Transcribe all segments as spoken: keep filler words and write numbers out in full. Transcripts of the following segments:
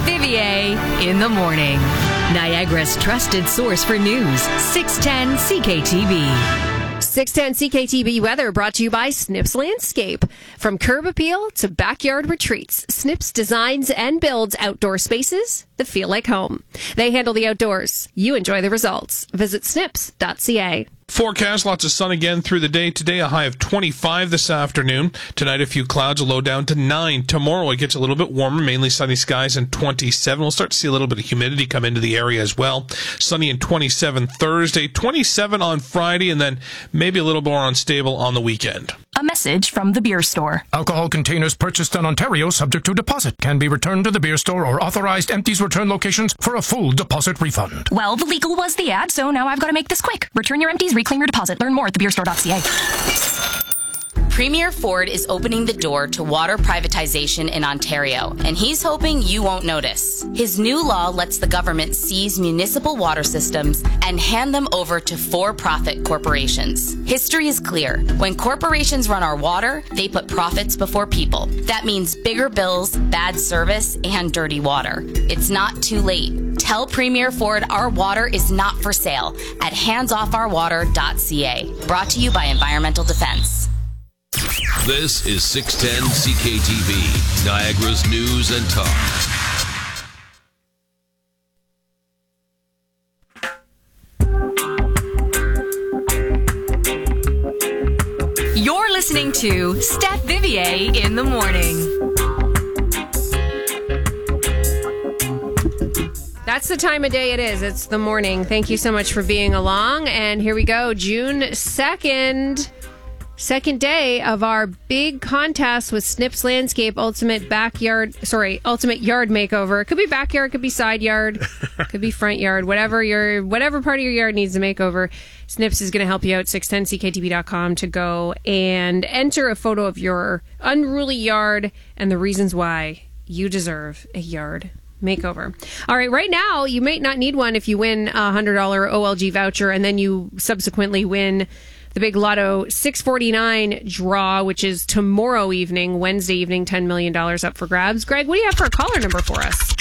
Vivier in the morning. Niagara's trusted source for news. six ten C K T B. six ten C K T B weather brought to you by Snips Landscape. From curb appeal to backyard retreats, Snips designs and builds outdoor spaces that feel like home. They handle the outdoors. You enjoy the results. Visit snips dot c a. Forecast, lots of sun again through the day. Today, a high of twenty-five this afternoon. Tonight, a few clouds, a low down to nine. Tomorrow, it gets a little bit warmer, mainly sunny skies and twenty-seven. We'll start to see a little bit of humidity come into the area as well. Sunny and twenty-seven Thursday, twenty-seven on Friday, and then maybe a little more unstable on the weekend. A message from the beer store. Alcohol containers purchased in Ontario subject to deposit can be returned to the beer store or authorized empties return locations for a full deposit refund. Well, the legal was the ad, so now I've got to make this quick. Return your empties, reclaim your deposit. Learn more at the beer store dot c a. Premier Ford is opening the door to water privatization in Ontario, and he's hoping you won't notice. His new law lets the government seize municipal water systems and hand them over to for-profit corporations. History is clear. When corporations run our water, they put profits before people. That means bigger bills, bad service, and dirty water. It's not too late. Tell Premier Ford our water is not for sale at hands off our water dot c a. Brought to you by Environmental Defense. This is six ten C K T B, Niagara's news and talk. You're listening to Steph Vivier in the morning. That's the time of day it is. It's the morning. Thank you so much for being along. And here we go. June second. Second day of our big contest with Snips Landscape Ultimate Backyard, sorry, Ultimate Yard Makeover. It could be backyard, could be side yard, could be front yard, whatever your whatever part of your yard needs a makeover. Snips is going to help you out. six ten c k t b dot com to go and enter a photo of your unruly yard and the reasons why you deserve a yard makeover. All right, right now, you may not need one if you win a one hundred dollars O L G voucher and then you subsequently win the big Lotto six forty-nine draw, which is tomorrow evening, Wednesday evening, ten million dollars up for grabs. Greg, what do you have for a caller number for us?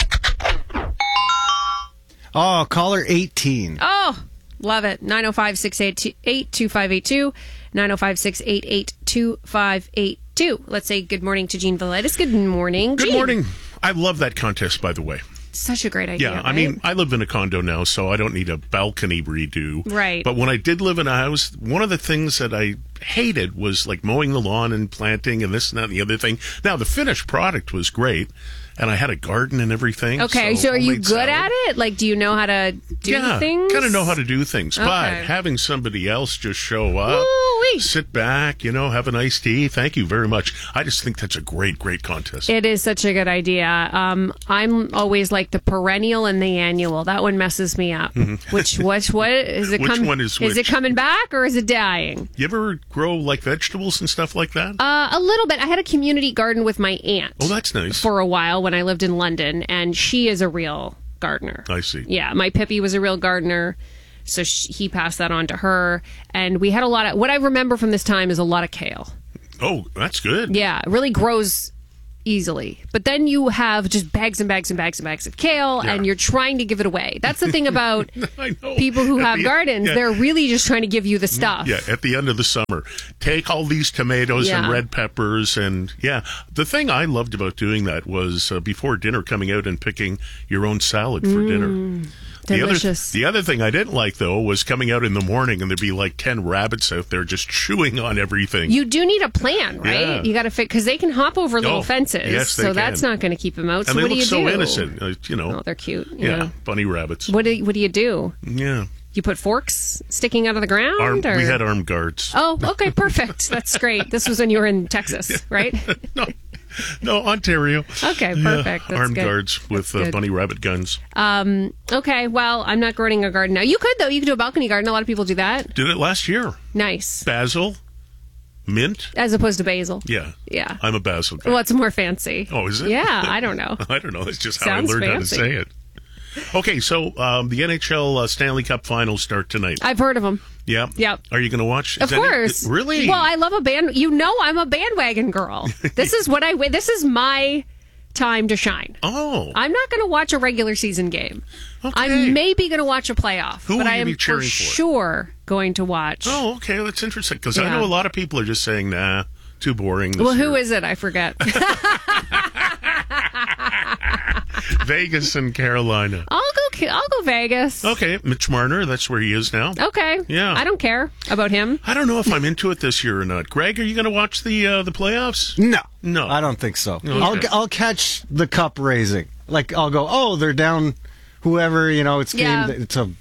Oh, caller eighteen. Oh, love it. nine oh five, six eight eight, two five eight two. nine oh five, six eight eight, two five eight two. Let's say good morning to Gene Velitis. Good morning, Gene. Good morning. I love that contest, by the way. Such a great idea. Yeah, right? I mean, I live in a condo now, so I don't need a balcony redo. Right. But when I did live in a house, one of the things that I hated was like mowing the lawn and planting and this and that and the other thing. Now, the finished product was great, and I had a garden and everying. Okay, so, so are you good salad. at it? Like, do you know how to do yeah, things? Yeah, kind of know how to do things. Okay. But having somebody else just show up, Woo-wee. sit back, you know, have a nice tea. Thank you very much. I just think that's a great, great contest. It is such a good idea. Um, I'm always like the perennial and the annual. That one messes me up. Mm-hmm. Which, which, what is it? Which com- one is which? Is it coming back or is it dying? You ever grow like vegetables and stuff like that? Uh, a little bit. I had a community garden with my aunt. Oh, that's nice. For a while when I lived in London, and she is a real gardener. I see. Yeah, my Pippi was a real gardener, so she, he passed that on to her, and we had a lot of. What I remember from this time is a lot of kale. Oh, that's good. Yeah, it really grows easily. But then you have just bags and bags and bags and bags of kale, yeah. and you're trying to give it away. That's the thing about people who at have the, gardens. Yeah. They're really just trying to give you the stuff. Yeah, at the end of the summer. Take all these tomatoes yeah. and red peppers. And, yeah, the thing I loved about doing that was uh, before dinner coming out and picking your own salad for mm. dinner. Delicious. The other, the other thing I didn't like, though, was coming out in the morning and there'd be like ten rabbits out there just chewing on everything. You do need a plan, right? Yeah. You got to fit, because they can hop over little oh, fences. Yes, they so can. That's not going to keep them out. So and they what look do you so do? innocent, uh, you know. Oh, they're cute. Yeah, yeah. bunny rabbits. What do, what do you do? Yeah. You put forks sticking out of the ground? Arm, or? We had armed guards. Oh, okay, perfect. That's great. This was when you were in Texas, right? no. No, Ontario. Okay, perfect. Yeah, That's armed good. guards with uh, bunny rabbit guns. Um, okay, well, I'm not growing a garden now. You could, though. You could do a balcony garden. A lot of people do that. Did it last year. Nice. Basil, mint. As opposed to basil. Yeah. Yeah. I'm a basil guy. Well, it's more fancy. Oh, is it? Yeah, I don't know. I don't know. It's just how Sounds I learned fancy. how to say it. Okay, so um, the N H L uh, Stanley Cup Finals start tonight. I've heard of them. Yeah. Yep. Are you going to watch? Is of course. Any, really? Well, I love a band. You know, I'm a bandwagon girl. This is what I. This is my time to shine. Oh. I'm not going to watch a regular season game. Okay. I'm maybe going to watch a playoff. Who but will I you am be cheering for for? sure going to watch. Oh, okay. That's interesting. Because I Yeah. know a lot of people are just saying, nah, too boring. This Well, who year. is it? I forget. Vegas and Carolina. I'll go. I'll go Vegas. Okay, Mitch Marner, that's where he is now. Okay. Yeah. I don't care about him. I don't know if I'm into it this year or not. Greg, are you going to watch the uh, the playoffs? No. No. I don't think so. Okay. I'll I'll catch the cup raising. Like, I'll go, oh, they're down whoever, you know, it's game, Yeah. it's a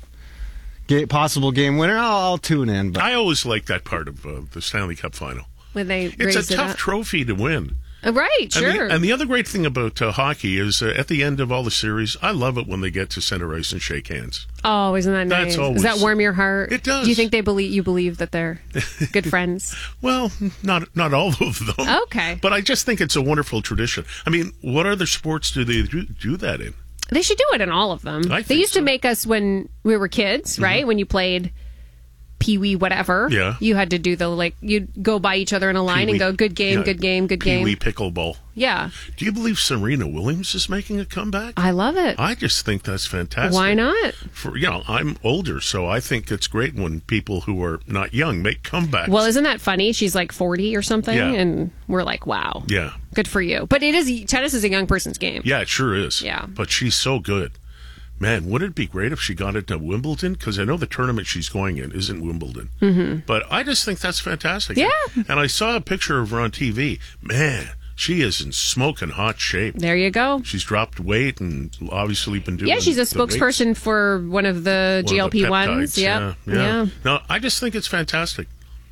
ga- possible game winner. I'll, I'll tune in. But I always like that part of uh, the Stanley Cup final. When they It's raise a it tough up. trophy to win. Uh, Right. And Sure. the, and the other great thing about uh, hockey is uh, at the end of all the series, I love it when they get to center ice and shake hands. Oh, isn't that nice? That's always- Does that warm your heart? It does. Do you think they believe you believe that they're good friends? Well, not not all of them. Okay. But I just think it's a wonderful tradition. I mean, what other sports do they do, do that in? They should do it in all of them. I They think used so. to make us when we were kids, right? When you played Pee Wee whatever. Yeah. You had to do the like you'd go by each other in a line Pee-wee- and go good game, yeah, good game, good game. Pee-wee pickleball. Yeah. Do you believe Serena Williams is making a comeback? I love it. I just think that's fantastic. Why not? For you know, I'm older, so I think it's great when people who are not young make comebacks. Well, isn't that funny? She's like forty or something, Yeah. and we're like, wow. yeah, Good for you. But it is tennis is a young person's game. yeah, it sure is. Yeah. but she's so good. Man, wouldn't it be great if she got into Wimbledon? Because I know the tournament she's going in isn't Wimbledon. Mm-hmm. But I just think that's fantastic. Yeah. And I saw a picture of her on T V. Man, she is in smoking hot shape. There you go. She's dropped weight and obviously been doing Yeah, she's a the weights. spokesperson for one of the One of G L P the ones. peptides. Yep. Yeah, yeah. No, I just think it's fantastic.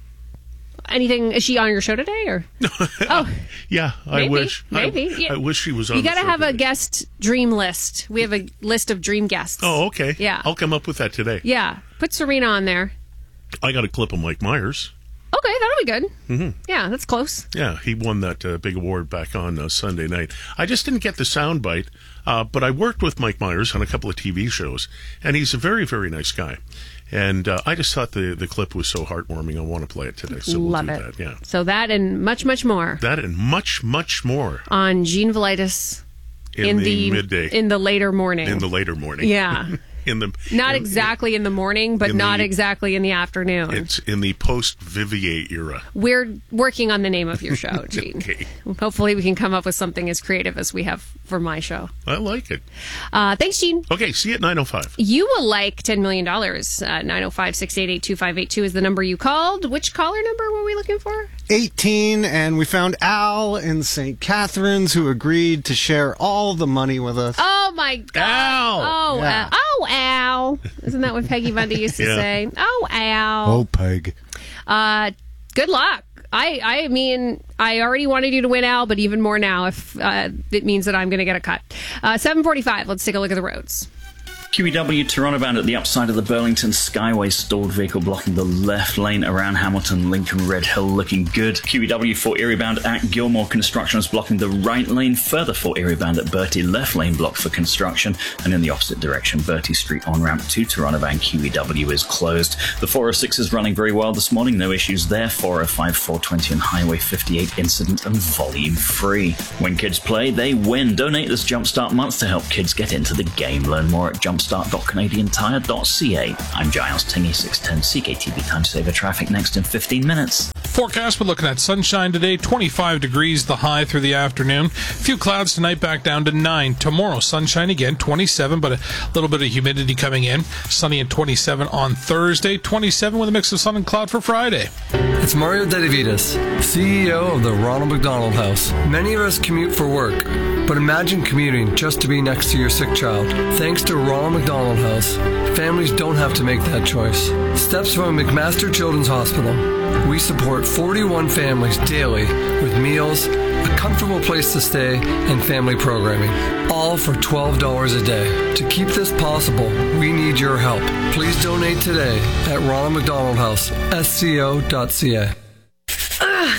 Anything? Is she on your show today? Or oh, Yeah, I Maybe, wish. maybe, I, yeah. I wish she was on you the got to show have a today. guest dream list. We have a list of dream guests. Oh, okay. Yeah. I'll come up with that today. Yeah, put Serena on there. I got a clip of Mike Myers. Okay, that'll be good. Mm-hmm. Yeah, that's close. Yeah, he won that uh, big award back on uh, Sunday night. I just didn't get the sound bite, uh, but I worked with Mike Myers on a couple of T V shows, and he's a very, very nice guy. And uh, I just thought the, the clip was so heartwarming, I want to play it today. So we'll Love do it. that, yeah. So that and much, much more That and much, much more on Gene Velitis in, the, midday, in the later morning. in the later morning. Yeah. in the Not in- exactly in the morning, but in not the- exactly in the afternoon. It's in the post-Vivier era. We're working on the name of your show, Gene. Okay. Hopefully we can come up with something as creative as we have for my show. I like it. Uh, thanks, Gene. Okay, see you at nine oh five. You will like ten million dollars. Uh, nine oh five, six eight eight, two five eight two is the number you called. Which caller number were we looking for? eighteen, and we found Al in Saint Catharines who agreed to share all the money with us. Oh, my God. Al! Oh, Yeah. Al. Oh, Al. Isn't that what Peggy Bundy used to Yeah. say? Oh, Al. Peg. Uh, good luck. I, I mean, I already wanted you to win, Al, but even more now if uh, it means that I'm going to get a cut. Uh, seven forty-five, let's take a look at the roads. Q E W Toronto bound at the upside of the Burlington Skyway, stalled vehicle blocking the left lane around Hamilton, Lincoln, Red Hill, looking good. Q E W for Erie bound at Gilmore, construction is blocking the right lane. Further for Erie bound at Bertie, left lane blocked for construction, and in the opposite direction, Bertie Street on ramp to Toronto bound Q E W is closed. The four oh six is running very well this morning, no issues there. four oh five, four twenty and Highway fifty-eight incident and volume free. When kids play, they win. Donate this Jumpstart month to help kids get into the game. Learn more at jumpstart dot canadian tire dot c a. I'm Giles Tingy, six ten C K T V Time Saver traffic next in fifteen minutes. Forecast, we're looking at sunshine today, twenty-five degrees the high through the afternoon. A few clouds tonight, back down to nine. Tomorrow, sunshine again, twenty-seven, but a little bit of humidity coming in. Sunny at twenty-seven on Thursday, twenty-seven with a mix of sun and cloud for Friday. It's Mario Dedivitas, C E O of the Ronald McDonald House. Many of us commute for work, but imagine commuting just to be next to your sick child. Thanks to Ronald McDonald House, families don't have to make that choice. Steps from McMaster Children's Hospital. We support forty-one families daily with meals, a comfortable place to stay, and family programming, all for twelve dollars a day. To keep this possible, we need your help. Please donate today at Ronald McDonald House, S C O dot C A. Ugh,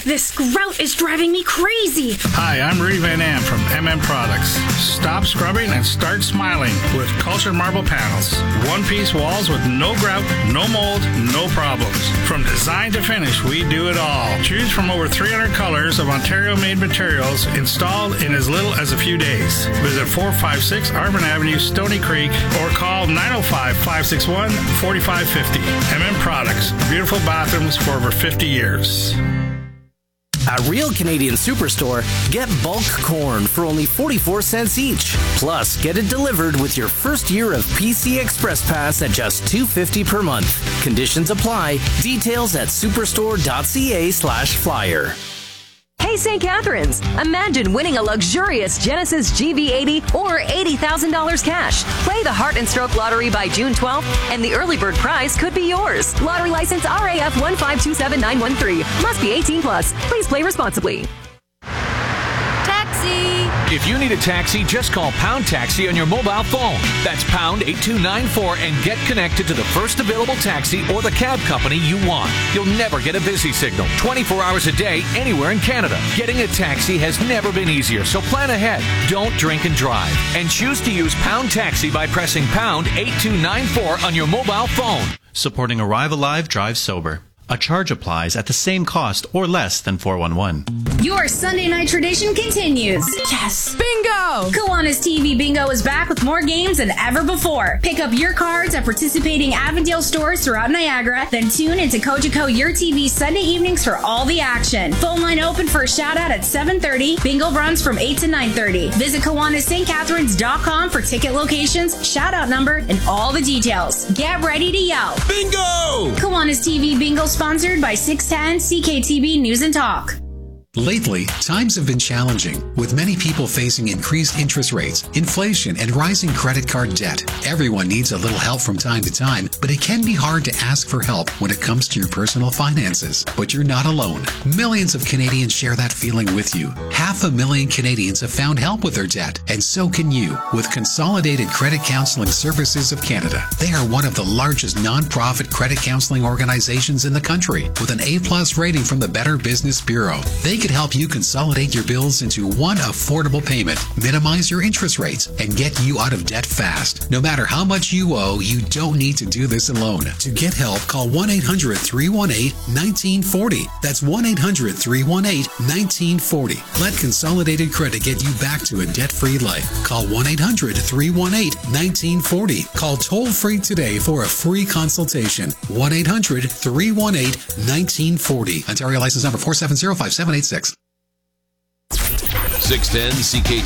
This grout is driving me crazy. Hi, I'm Rudy Van Am from M M Products. Stop scrubbing and start smiling with cultured marble panels. One-piece walls with no grout, no mold, no problems. From design to finish, we do it all. Choose from over three hundred colors of Ontario-made materials installed in as little as a few days. Visit four five six Arvin Avenue, Stony Creek, or call nine oh five, five six one, four five five oh. M M Products. Beautiful bathrooms for over fifty years. At Real Canadian Superstore, get bulk corn for only forty-four cents each. Plus, get it delivered with your first year of P C Express Pass at just two dollars and fifty cents per month. Conditions apply. Details at superstore.ca slash flyer. Hey, Saint Catharines! Imagine winning a luxurious Genesis G V eighty or eighty thousand dollars cash. Play the Heart and Stroke Lottery by June twelfth, and the early bird prize could be yours. Lottery license R A F one five two seven nine one three. Must be eighteen plus. Please play responsibly. Taxi! If you need a taxi, just call Pound Taxi on your mobile phone. That's pound eight two nine four and get connected to the first available taxi or the cab company you want. You'll never get a busy signal, twenty-four hours a day, anywhere in Canada. Getting a taxi has never been easier, so plan ahead. Don't drink and drive. And choose to use Pound Taxi by pressing pound eight two nine four on your mobile phone. Supporting Arrive Alive, Drive Sober. A charge applies at the same cost or less than four one one. Your Sunday night tradition continues. Yes! Bingo! Kiwanis T V Bingo is back with more games than ever before. Pick up your cards at participating Avondale stores throughout Niagara, then tune into Cogeco Your T V Sunday evenings for all the action. Phone line open for a shout-out at seven thirty. Bingo runs from eight to nine thirty. Visit Kiwanis St Catharines dot com for ticket locations, shout-out number, and all the details. Get ready to yell. Bingo! Kiwanis T V Bingo sponsored by six ten C K T V News and Talk. Lately, times have been challenging, with many people facing increased interest rates, inflation, and rising credit card debt. Everyone needs a little help from time to time, but it can be hard to ask for help when it comes to your personal finances. But you're not alone. Millions of Canadians share that feeling with you. Half a million Canadians have found help with their debt, and so can you with Consolidated Credit Counseling Services of Canada. They are one of the largest non-profit credit counseling organizations in the country, with an A-plus rating from the Better Business Bureau. They can help you consolidate your bills into one affordable payment, minimize your interest rates, and get you out of debt fast. No matter how much you owe, you don't need to do this alone. To get help, call one eight hundred, three one eight, one nine four zero. That's one eight hundred, three one eight, one nine four zero. Let Consolidated Credit get you back to a debt-free life. Call one eight hundred, three one eight, one nine four zero. Call toll-free today for a free consultation. one eight hundred, three one eight, one nine four zero. Ontario license number four seven zero five seven eight six. six ten C K T